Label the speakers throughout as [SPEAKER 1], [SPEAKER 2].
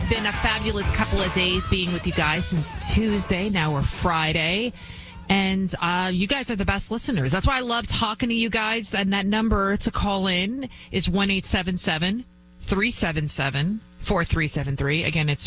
[SPEAKER 1] been a fabulous couple of days being with you guys since Tuesday. Now we're Friday. And you guys are the best listeners. That's why I love talking to you guys. And that number to call in is 1-877-377-4373. Again, it's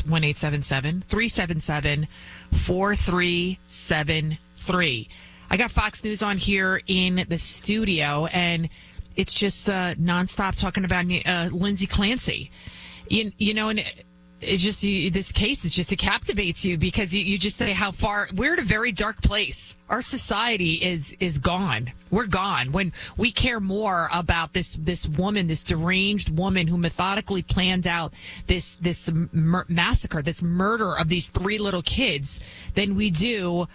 [SPEAKER 1] 1-877-377-4373. I got Fox News on here in the studio, and it's just nonstop talking about Lindsay Clancy. You know, and it's just this case is just, it captivates you because you just say how far we're at a very dark place. Our society is gone. We're gone when we care more about this woman, this deranged woman who methodically planned out this massacre, this murder of these 3 little kids than we do.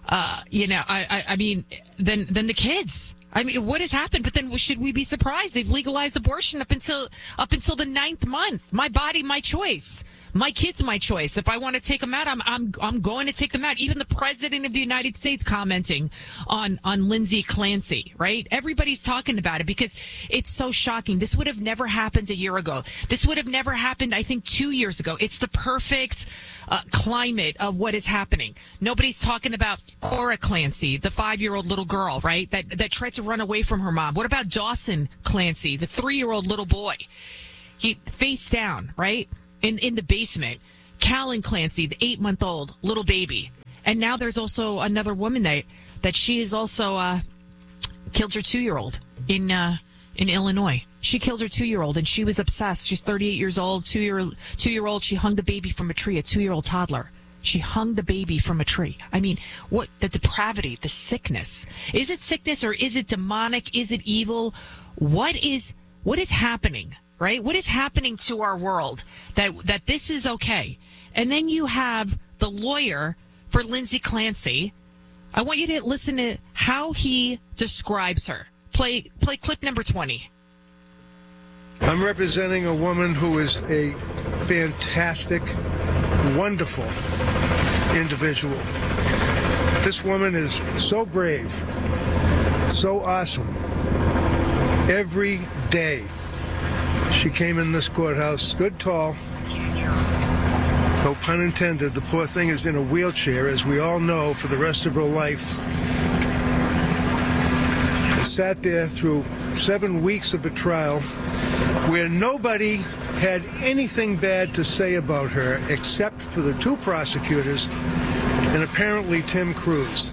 [SPEAKER 1] I mean, than the kids. I mean, what has happened? But then should we be surprised? They've legalized abortion up until the 9th month. My body, my choice. My kids, my choice. If I want to take them out, I'm going to take them out. Even the president of the United States commenting on Lindsay Clancy, right? Everybody's talking about it because it's so shocking. This would have never happened a year ago. This would have never happened, I think, 2 years ago. It's the perfect climate of what is happening. Nobody's talking about Cora Clancy, the 5-year-old little girl, right? That tried to run away from her mom. What about Dawson Clancy, the 3-year-old little boy? He face down, right? In the basement. Callan Clancy, the 8-month-old little baby. And now there's also another woman that she is also killed her 2-year-old in Illinois. She killed her 2-year-old, and she was obsessed. She's 38 years old, 2-year-old. She hung the baby from a tree, a 2-year-old toddler. She hung the baby from a tree. I mean, what the depravity, the sickness. Is it sickness or is it demonic? Is it evil? What is happening? Right? What is happening to our world that this is okay? And then you have the lawyer for Lindsay Clancy. I want you to listen to how he describes her. Play clip number 20.
[SPEAKER 2] I'm representing a woman who is a fantastic, wonderful individual. This woman is so brave, so awesome. Every day she came in this courthouse, stood tall. No pun intended. The poor thing is in a wheelchair, as we all know, for the rest of her life. And sat there through 7 weeks of a trial where nobody had anything bad to say about her except for the 2 prosecutors and apparently Tim Cruz.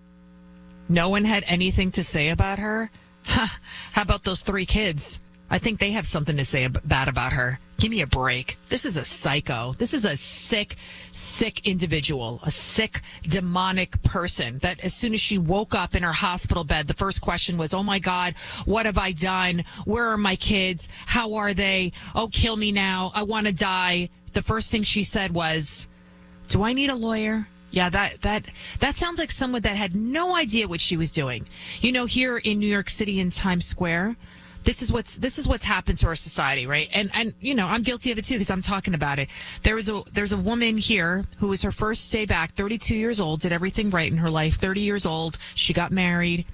[SPEAKER 1] No one had anything to say about her? Huh. How about those 3 kids? I think they have something to say bad about her. Give me a break. This is a psycho. This is a sick individual, a sick, demonic person that as soon as she woke up in her hospital bed, the first question was, oh my God, what have I done? Where are my kids? How are they? Oh, kill me now. I want to die. The first thing she said was, do I need a lawyer? Yeah, that sounds like someone that had no idea what she was doing. You know, here in New York City in Times Square, This is what's happened to our society, right? And you know, I'm guilty of it too because I'm talking about it. There's a woman here who was her first day back, 32 years old, did everything right in her life. 30 years old, she got married.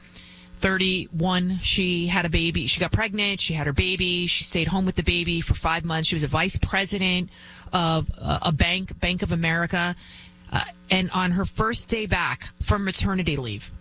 [SPEAKER 1] 31, she had a baby. She got pregnant. She had her baby. She stayed home with the baby for 5 months. She was a vice president of a Bank of America. And on her first day back from maternity leave,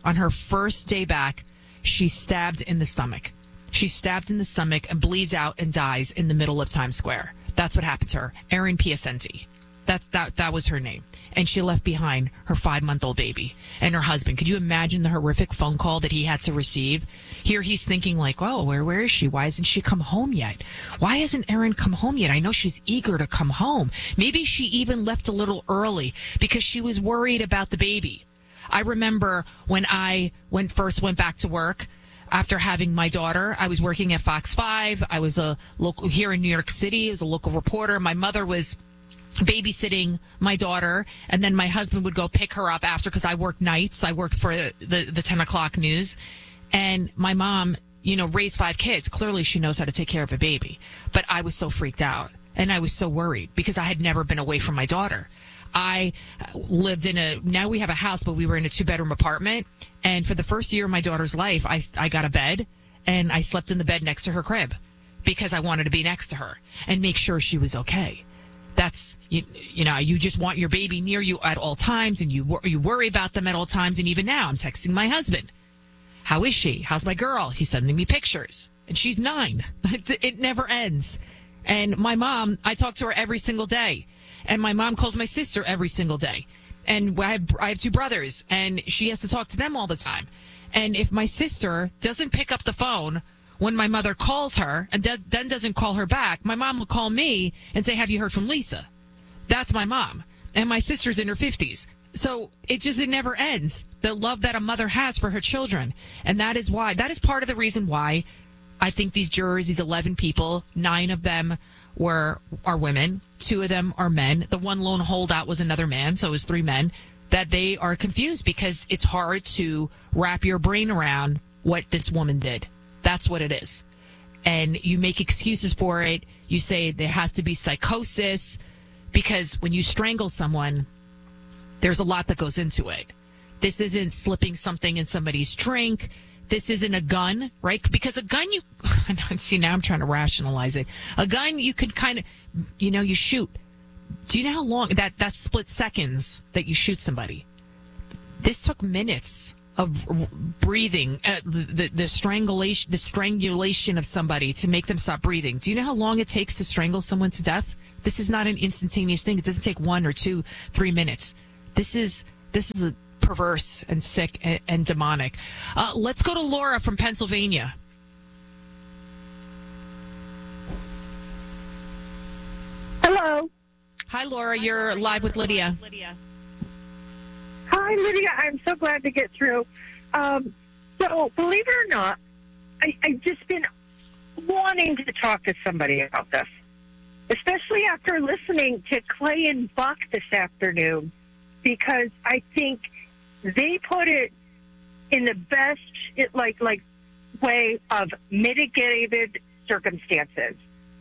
[SPEAKER 1] she's stabbed in the stomach. She's stabbed in the stomach and bleeds out and dies in the middle of Times Square. That's what happened to her. Erin Piacenti. That was her name. And she left behind her 5-month-old baby and her husband. Could you imagine the horrific phone call that he had to receive? Here he's thinking like, oh, where is she? Why hasn't she come home yet? Why hasn't Erin come home yet? I know she's eager to come home. Maybe she even left a little early because she was worried about the baby. I remember when I first went back to work, after having my daughter, I was working at Fox 5. I was a local here in New York City. I was a local reporter. My mother was babysitting my daughter, and then my husband would go pick her up after because I worked nights. I worked for the 10 o'clock news. And my mom, you know, raised 5 kids. Clearly she knows how to take care of a baby. But I was so freaked out, and I was so worried because I had never been away from my daughter. I lived now we have a house, but we were in a 2-bedroom apartment. And for the first year of my daughter's life, I got a bed and I slept in the bed next to her crib because I wanted to be next to her and make sure she was okay. That's, you just want your baby near you at all times, and you worry about them at all times. And even now, I'm texting my husband. How is she? How's my girl? He's sending me pictures. And she's 9. It never ends. And my mom, I talk to her every single day. And my mom calls my sister every single day. And I have 2 brothers, and she has to talk to them all the time. And if my sister doesn't pick up the phone when my mother calls her and then doesn't call her back, my mom will call me and say, have you heard from Lisa? That's my mom. And my sister's in her 50s. So it never ends. The love that a mother has for her children. And that is part of the reason why I think these jurors, these 11 people, 9 of them are women, 2 of them are men. The one lone holdout was another man, so it was 3 men, that they are confused because it's hard to wrap your brain around what this woman did. That's what it is. And you make excuses for it. You say there has to be psychosis because when you strangle someone, there's a lot that goes into it. This isn't slipping something in somebody's drink. This isn't a gun, right? Because a gun, see, now I'm trying to rationalize it. A gun, you can kind of, you shoot. Do you know how long, that split seconds that you shoot somebody? This took minutes of breathing, the strangulation of somebody to make them stop breathing. Do you know how long it takes to strangle someone to death? This is not an instantaneous thing. It doesn't take 1 or 2, 3 minutes. This is a perverse and sick and demonic. Let's go to Laura from Pennsylvania.
[SPEAKER 3] Hello.
[SPEAKER 1] Hi, Laura. You're live with Lydia.
[SPEAKER 3] Hi, Lydia. I'm so glad to get through. So, believe it or not, I've just been wanting to talk to somebody about this, especially after listening to Clay and Buck this afternoon, because I think they put it in the best way of mitigated circumstances.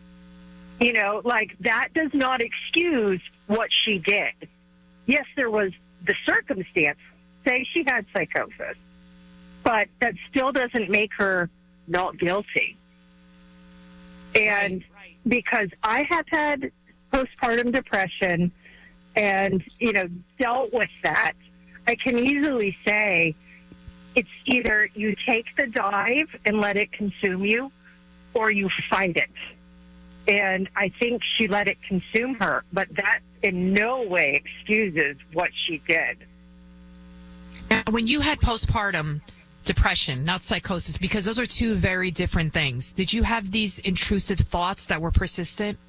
[SPEAKER 3] That does not excuse what she did. Yes, there was the circumstance. Say she had psychosis, but that still doesn't make her not guilty. And because I have had postpartum depression and, dealt with that, I can easily say it's either you take the dive and let it consume you or you fight it. And I think she let it consume her, but that in no way excuses what she did.
[SPEAKER 1] Now, when you had postpartum depression, not psychosis, because those are 2 very different things, did you have these intrusive thoughts that were persistent?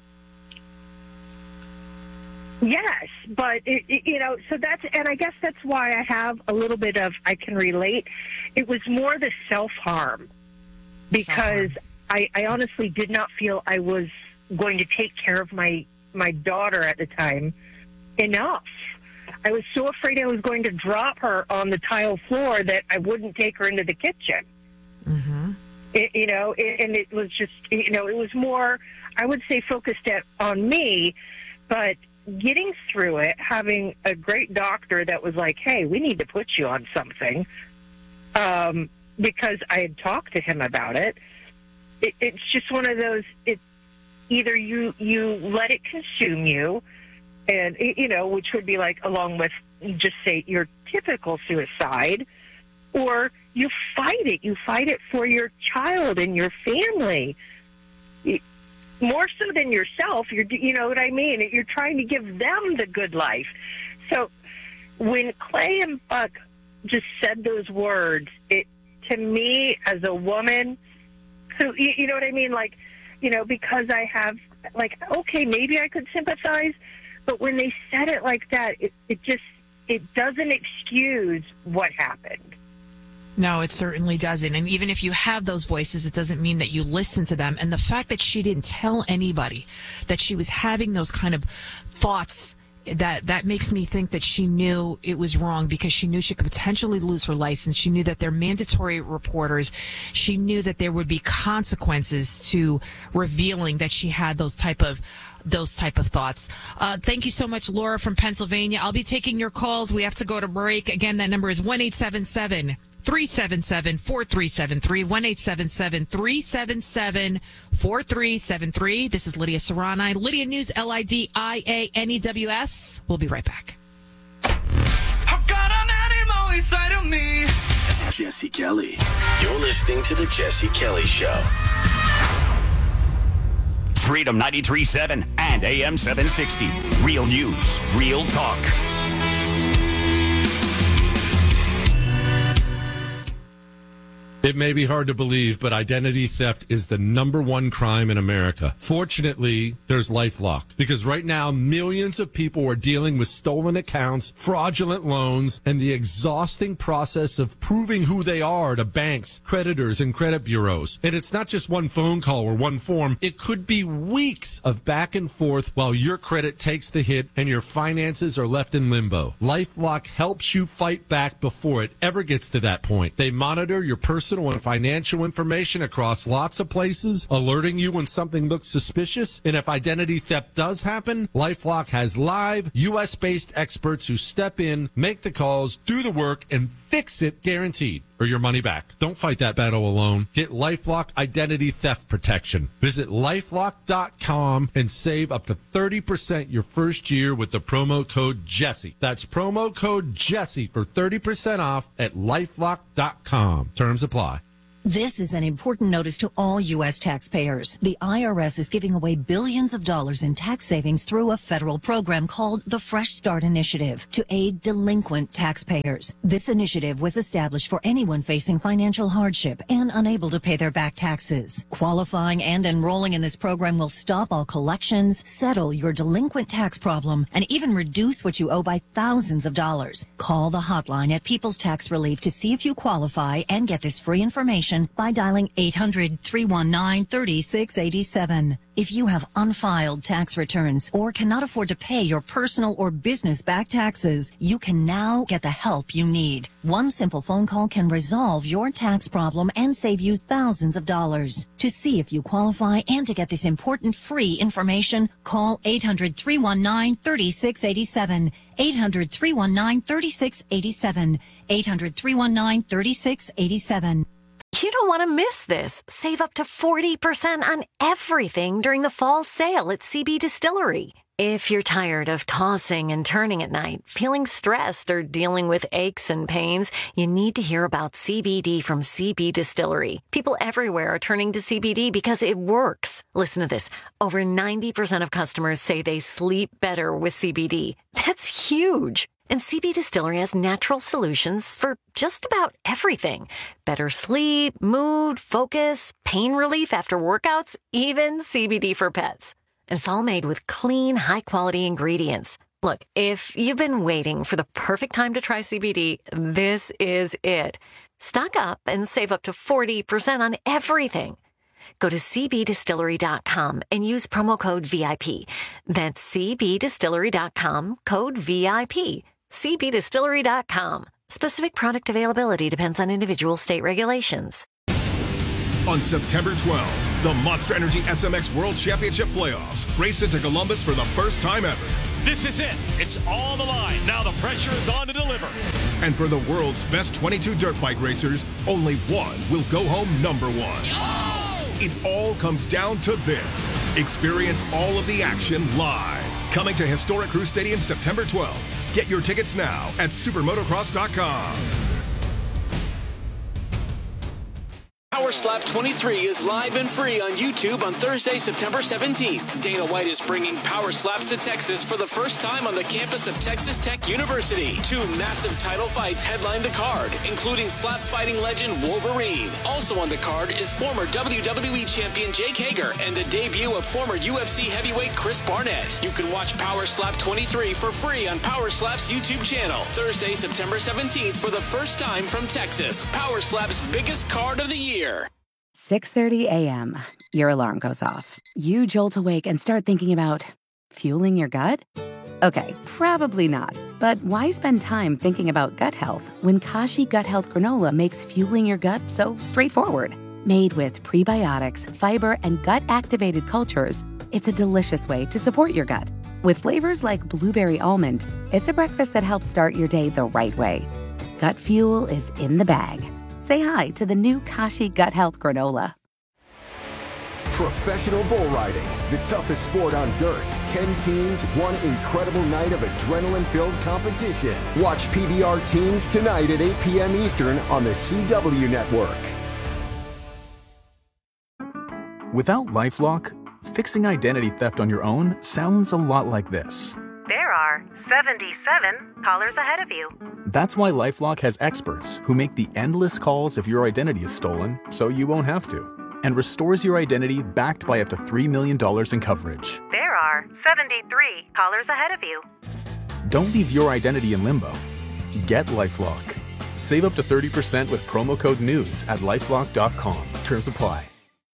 [SPEAKER 3] Yes, but, so and I guess that's why I have a little bit of, I can relate. It was more the self-harm because I honestly did not feel I was going to take care of my daughter at the time enough. I was so afraid I was going to drop her on the tile floor that I wouldn't take her into the kitchen. Mm-hmm. And it was just, it was more, I would say, focused on me, but getting through it, having a great doctor that was like, hey, we need to put you on something, because I had talked to him about it. It's just one of those, either you let it consume you, and, which would be along with just say your typical suicide, or you fight it. You fight it for your child and your family. More so than yourself, you know what I mean? You're trying to give them the good life. So when Clay and Buck just said those words, it, to me, as a woman who, you know what I mean? Because I have, okay, maybe I could sympathize, but when they said it like that, it doesn't excuse what happened.
[SPEAKER 1] No, it certainly doesn't. And even if you have those voices, it doesn't mean that you listen to them. And the fact that she didn't tell anybody that she was having those kind of thoughts, that makes me think that she knew it was wrong, because she knew she could potentially lose her license. She knew that they're mandatory reporters. She knew that there would be consequences to revealing that she had those type of thoughts. Thank you so much, Laura from Pennsylvania. I'll be taking your calls. We have to go to break. Again, that number is 1-877 1-877-377-4373, 1-877-377-4373. This is Lydia Serrani, Lydia News, LIDIANEWS. We'll be right back.
[SPEAKER 4] I've got an animal inside of me.
[SPEAKER 5] This is Jesse Kelly. You're listening to The Jesse Kelly Show.
[SPEAKER 6] Freedom 93.7 and AM 760. Real news, real talk.
[SPEAKER 7] It may be hard to believe, but identity theft is the number one crime in America. Fortunately, there's LifeLock, because right now millions of people are dealing with stolen accounts, fraudulent loans, and the exhausting process of proving who they are to banks, creditors, and credit bureaus. And it's not just one phone call or one form. It could be weeks of back and forth while your credit takes the hit and your finances are left in limbo. LifeLock helps you fight back before it ever gets to that point. They monitor your personal and financial information across lots of places, alerting you when something looks suspicious. And if identity theft does happen, LifeLock has live, U.S.-based experts who step in, make the calls, do the work, and fix it guaranteed, or your money back. Don't fight that battle alone. Get LifeLock Identity Theft Protection. Visit LifeLock.com and save up to 30% your first year with the promo code Jesse. That's promo code Jesse for 30% off at LifeLock.com. Terms apply.
[SPEAKER 8] This is an important notice to all U.S. taxpayers. The IRS is giving away billions of dollars in tax savings through a federal program called the Fresh Start Initiative to aid delinquent taxpayers. This initiative was established for anyone facing financial hardship and unable to pay their back taxes. Qualifying and enrolling in this program will stop all collections, settle your delinquent tax problem, and even reduce what you owe by thousands of dollars. Call the hotline at People's Tax Relief to see if you qualify and get this free information by dialing 800-319-3687. If you have unfiled tax returns or cannot afford to pay your personal or business back taxes, you can now get the help you need. One simple phone call can resolve your tax problem and save you thousands of dollars. To see if you qualify and to get this important free information, call 800-319-3687. 800-319-3687. 800-319-3687.
[SPEAKER 9] You don't want to miss this. Save up to 40% on everything during the fall sale at CB Distillery. If you're tired of tossing and turning at night, feeling stressed, or dealing with aches and pains, you need to hear about CBD from CB Distillery. People everywhere are turning to CBD because it works. Listen to this. Over 90% of customers say they sleep better with CBD. That's huge. And CB Distillery has natural solutions for just about everything. Better sleep, mood, focus, pain relief after workouts, even CBD for pets. And it's all made with clean, high-quality ingredients. Look, if you've been waiting for the perfect time to try CBD, this is it. Stock up and save up to 40% on everything. Go to cbdistillery.com and use promo code VIP. That's cbdistillery.com, code VIP. cbdistillery.com. Specific product availability depends on individual state regulations.
[SPEAKER 10] On September 12th, the Monster Energy SMX World Championship Playoffs race into Columbus for the first time ever.
[SPEAKER 11] This is it. It's all the line. Now the pressure is on to deliver.
[SPEAKER 10] And for the world's best 22 dirt bike racers, only one will go home number one.
[SPEAKER 11] Oh!
[SPEAKER 10] It all comes down to this. Experience all of the action live. Coming to Historic Crew Stadium September 12th. Get your tickets now at supermotocross.com.
[SPEAKER 5] Power Slap 23 is live and free on YouTube on Thursday, September 17th. Dana White is bringing Power Slaps to Texas for the first time on the campus of Texas Tech University. 2 massive title fights headline the card, including slap fighting legend Wolverine. Also on the card is former WWE champion Jake Hager and the debut of former UFC heavyweight Chris Barnett. You can watch Power Slap 23 for free on Power Slap's YouTube channel. Thursday, September 17th for the first time from Texas. Power Slap's biggest card of the year.
[SPEAKER 12] 6:30 a.m. Your alarm goes off. You jolt awake and start thinking about fueling your gut? Okay, probably not. But why spend time thinking about gut health when Kashi Gut Health Granola makes fueling your gut so straightforward? Made with prebiotics, fiber, and gut-activated cultures, it's a delicious way to support your gut. With flavors like blueberry almond, it's a breakfast that helps start your day the right way. gut fuel is in the bag. Say hi to the new Kashi Gut Health Granola.
[SPEAKER 13] Professional bull riding, the toughest sport on dirt. 10 teams, one incredible night of adrenaline-filled competition. Watch PBR Teams tonight at 8 p.m. Eastern on the CW Network.
[SPEAKER 14] Without LifeLock, fixing identity theft on your own sounds a lot like this.
[SPEAKER 9] There are 77 callers ahead of you.
[SPEAKER 14] That's why LifeLock has experts who make the endless calls if your identity is stolen so you won't have to, and restores your identity backed by up to $3 million in coverage.
[SPEAKER 9] There are 73 callers ahead of you.
[SPEAKER 14] Don't leave your identity in limbo. Get LifeLock. Save up to 30% with promo code NEWS at LifeLock.com. Terms apply.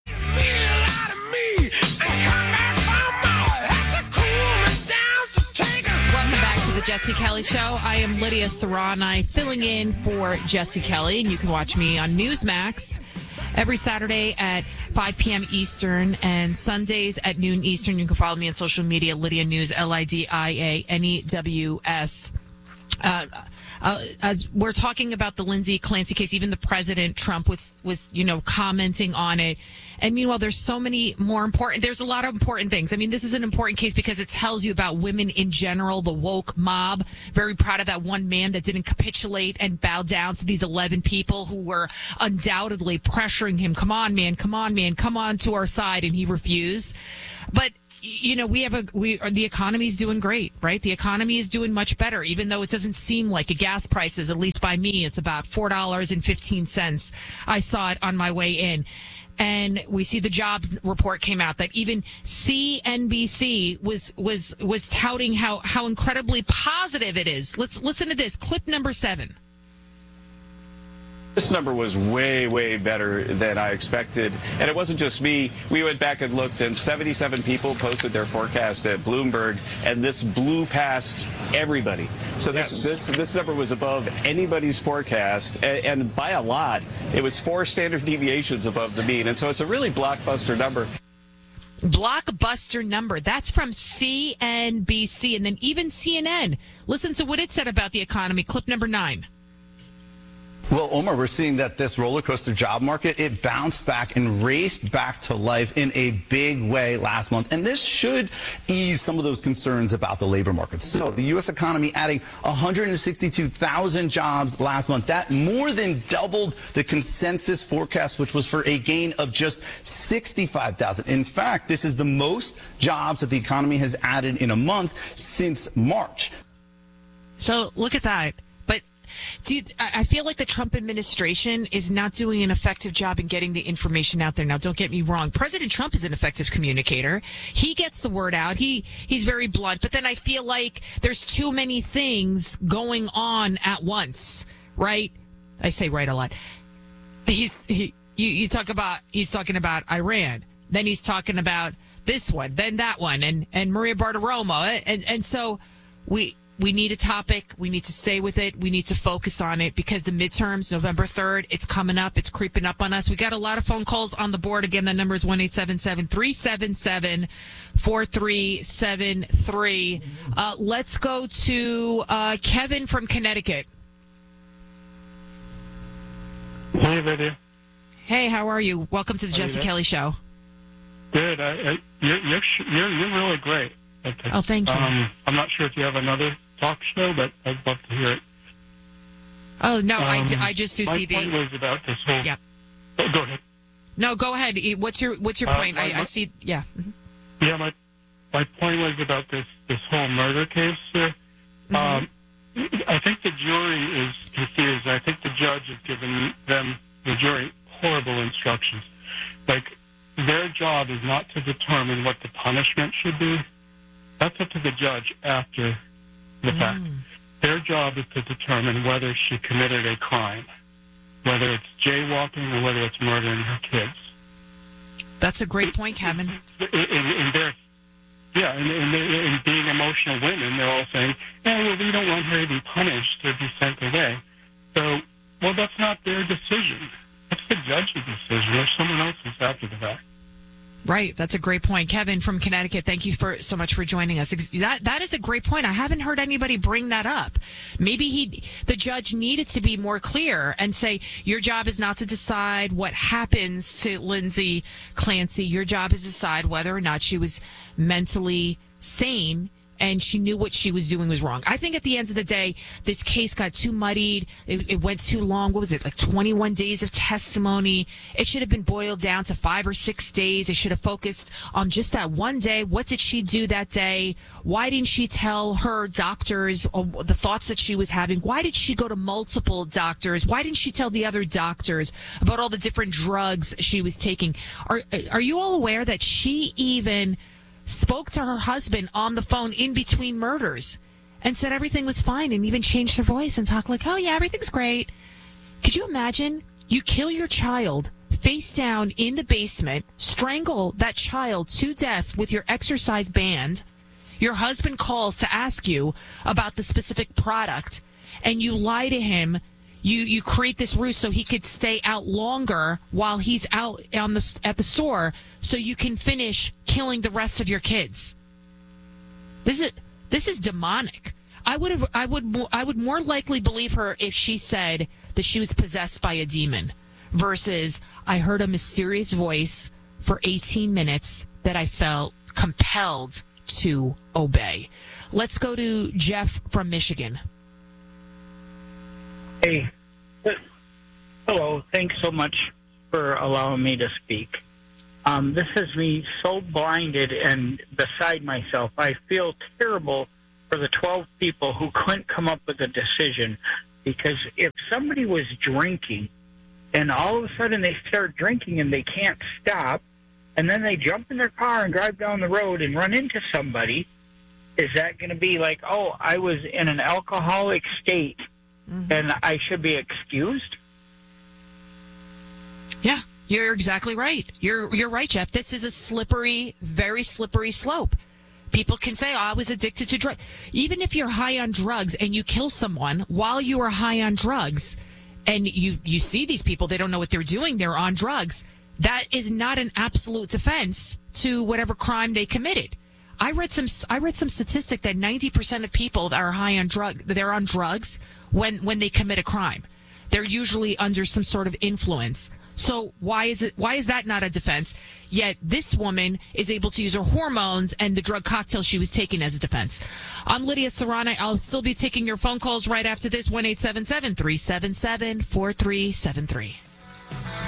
[SPEAKER 1] The Jesse Kelly Show. I am Lydia Serrani, filling in for Jesse Kelly, and you can watch me on Newsmax every Saturday at 5 p.m. Eastern and Sundays at noon Eastern. You can follow me on social media, Lydia News, LIDIANEWS. As we're talking about the Lindsay Clancy case, even the President Trump was commenting on it. And meanwhile, there's a lot of important things. I mean, this is an important case because it tells you about women in general, the woke mob. Very proud of that one man that didn't capitulate and bow down to these 11 people who were undoubtedly pressuring him. Come on, man, come on to our side. And he refused. But the economy's doing great, right? The economy is doing much better, even though it doesn't seem like it. Gas prices, at least by me, it's about $4.15. I saw it on my way in. And we see the jobs report came out that even CNBC was touting how incredibly positive it is. Let's listen to this. Clip number 7.
[SPEAKER 15] This number was way, way better than I expected. And it wasn't just me. We went back and looked, and 77 people posted their forecast at Bloomberg, and this blew past everybody. So this number was above anybody's forecast, and by a lot. It was 4 standard deviations above the mean. And so it's a really blockbuster number.
[SPEAKER 1] Blockbuster number. That's from CNBC. And then even CNN. Listen to what it said about the economy. Clip number 9.
[SPEAKER 16] Well, Omar, we're seeing that this roller coaster job market, it bounced back and raced back to life in a big way last month. And this should ease some of those concerns about the labor market. So the U.S. economy adding 162,000 jobs last month. That more than doubled the consensus forecast, which was for a gain of just 65,000. In fact, this is the most jobs that the economy has added in a month since March.
[SPEAKER 1] So look at that. I feel like the Trump administration is not doing an effective job in getting the information out there. Now, don't get me wrong. President Trump is an effective communicator. He gets the word out. He's very blunt. But then I feel like there's too many things going on at once, right? I say right a lot. He's talking about Iran. Then he's talking about this one, then that one, and Maria Bartiromo. And so we need a topic. We need to stay with it. We need to focus on it because the midterms, November 3rd, it's coming up. It's creeping up on us. We got a lot of phone calls on the board. Again, the number is 1-877-377-4373. Let's go to Kevin from Connecticut.
[SPEAKER 17] Hey, Lydia.
[SPEAKER 1] Hey, how are you? Welcome to the Jesse Kelly Show.
[SPEAKER 17] Good. You're really great.
[SPEAKER 1] Oh, thank you.
[SPEAKER 17] I'm not sure if you have another talk show, but I'd love to hear it.
[SPEAKER 1] Oh, no, I just do TV.
[SPEAKER 17] My point was about this whole...
[SPEAKER 1] Yeah.
[SPEAKER 17] Oh, go ahead.
[SPEAKER 1] No, go ahead. What's your point? I see... Yeah. Mm-hmm.
[SPEAKER 17] Yeah, my point was about this whole murder case here. Mm-hmm. I think the jury is confused. I think the judge has given the jury, horrible instructions. Like, their job is not to determine what the punishment should be. That's up to the judge after the fact. Their job is to determine whether she committed a crime, whether it's jaywalking or whether it's murdering her kids.
[SPEAKER 1] That's a great point, Kevin.
[SPEAKER 17] And being emotional women, they're all saying, we don't want her to be punished or be sent away. So, that's not their decision. That's the judge's decision. There's someone else's after the fact.
[SPEAKER 1] Right. That's a great point. Kevin from Connecticut, thank you so much for joining us. That is a great point. I haven't heard anybody bring that up. Maybe the judge needed to be more clear and say, your job is not to decide what happens to Lindsay Clancy. Your job is to decide whether or not she was mentally sane and she knew what she was doing was wrong. I think at the end of the day, this case got too muddied. It went too long. What was it, like 21 days of testimony? It should have been boiled down to 5 or 6 days. They should have focused on just that one day. What did she do that day? Why didn't she tell her doctors the thoughts that she was having? Why did she go to multiple doctors? Why didn't she tell the other doctors about all the different drugs she was taking? Are you all aware that she even spoke to her husband on the phone in between murders and said everything was fine and even changed her voice and talked like, oh, yeah, everything's great? Could you imagine? You kill your child face down in the basement, strangle that child to death with your exercise band. Your husband calls to ask you about the specific product, and you lie to him. You create this ruse so he could stay out longer while he's out at the store so you can finish killing the rest of your kids. This is demonic. I would more likely believe her if she said that she was possessed by a demon versus I heard a mysterious voice for 18 minutes that I felt compelled to obey. Let's go to Jeff from Michigan.
[SPEAKER 18] Hey, hello. Thanks so much for allowing me to speak. This has me so blinded and beside myself. I feel terrible for the 12 people who couldn't come up with a decision, because if somebody was drinking and all of a sudden they start drinking and they can't stop, and then they jump in their car and drive down the road and run into somebody, is that going to be like, oh, I was in an alcoholic state, and I should be excused?
[SPEAKER 1] Yeah, you're exactly right. You're right, Jeff. This is a slippery, very slippery slope. People can say, oh, I was addicted to drugs. Even if you're high on drugs and you kill someone while you are high on drugs, and you see these people, they don't know what they're doing, they're on drugs, that is not an absolute defense to whatever crime they committed. I read some statistic that 90% of people that are high on they're on drugs when they commit a crime. They're usually under some sort of influence. So why is that not a defense? Yet this woman is able to use her hormones and the drug cocktail she was taking as a defense. I'm Lydia Serrano. I'll still be taking your phone calls right after this. 1-877-377-4373.